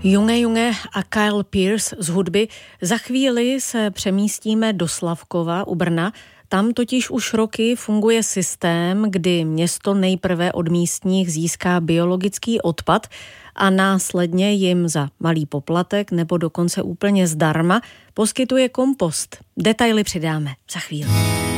Junge a Kyle Pearce z hudby. Za chvíli se přemístíme do Slavkova u Brna. Tam totiž už roky funguje systém, kdy město nejprve od místních získá biologický odpad a následně jim za malý poplatek nebo dokonce úplně zdarma poskytuje kompost. Detaily přidáme za chvíli.